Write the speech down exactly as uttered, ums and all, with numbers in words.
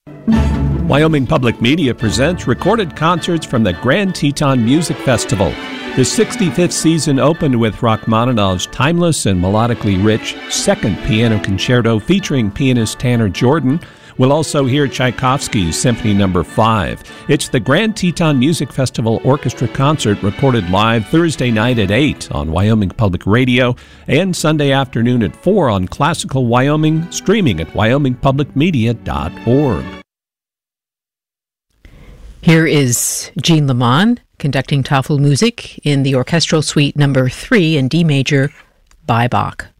Wyoming Public Media presents recorded concerts from the Grand Teton Music Festival. The sixty-fifth season opened with Rachmaninoff's timeless and melodically rich Second Piano Concerto featuring pianist Tanner Jordan. We'll also hear Tchaikovsky's Symphony Number five. It's the Grand Teton Music Festival Orchestra Concert recorded live Thursday night at eight on Wyoming Public Radio and Sunday afternoon at four on Classical Wyoming, streaming at wyoming public media dot org. Here is Jean Lamont conducting Tafelmusik in the Orchestral Suite Number three in D major by Bach.